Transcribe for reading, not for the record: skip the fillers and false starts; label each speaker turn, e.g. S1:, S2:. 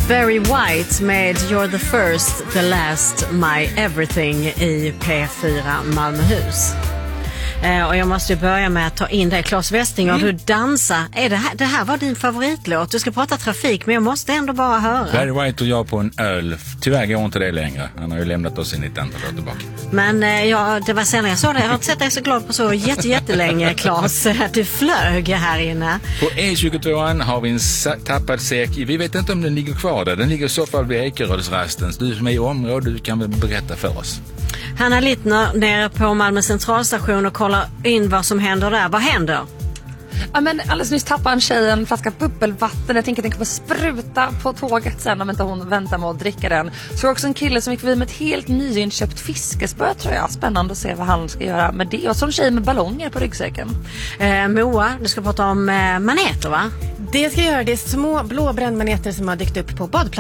S1: Barry White med You're the first, the last, my everything i P4 Malmöhus. Och jag måste ju börja med att ta in dig, Claes Westing, och du dansar. Det här var din favoritlåt. Du ska prata trafik, men jag måste ändå bara höra.
S2: Barry White och jag på en öl. Tyvärr går inte det längre. Han har ju lämnat oss in i ett antal år tillbaka. Men
S1: det var sen jag såg det. Jag har inte sett dig så glad på så jättelänge, Claes. Du flög här inne.
S2: På E22 har vi en tappad säck. Vi vet inte om den ligger kvar där. Den ligger i så fall vid Ekerödsrasten. Du som är i området, du kan väl berätta för oss.
S1: Hanna Littner nere på Malmö centralstation och kollar in vad som händer där. Vad händer?
S3: Ja, men alldeles nyss tappade en tjej en flaska bubbelvatten. Jag tänker på spruta på tåget sen om inte hon väntar med att dricka den. Så också en kille som gick förbi med ett helt nyinköpt fiskespö, tror jag. Spännande att se vad han ska göra med det. Och som tjej med ballonger på ryggsäcken.
S1: Moa, du ska prata om maneter, va?
S4: Det ska jag göra. Det är små blå brännmaneter som har dykt upp på badplatsen.